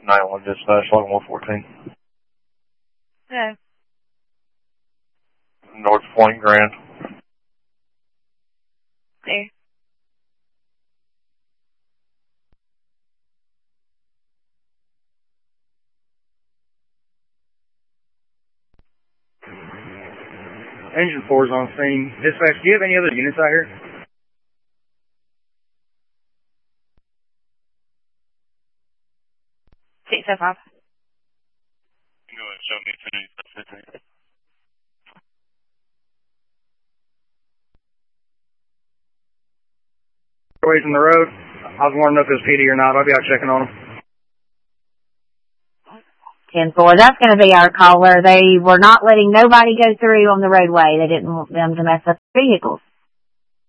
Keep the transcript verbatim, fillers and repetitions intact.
nine one dispatch, log one fourteen. Hello. North Point Grand. Clear. Engine four is on scene. Dispatch, do you have any other units out here? six oh five. Go ahead, show me fifteen. Away from the road. I was wondering if it was P D or not. I'll be out checking on them. ten four, that's going to be our caller. They were not letting nobody go through on the roadway. They didn't want them to mess up vehicles.